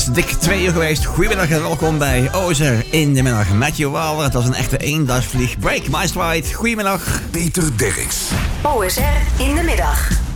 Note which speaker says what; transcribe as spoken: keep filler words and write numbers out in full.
Speaker 1: Dik twee uur geweest. Goedemiddag en welkom bij Ozer in de middag. Matthew Waller, dat was een echte eendagsvlieg. Break My Stride. Goedemiddag.
Speaker 2: Peter Derks.
Speaker 3: O S R in de middag.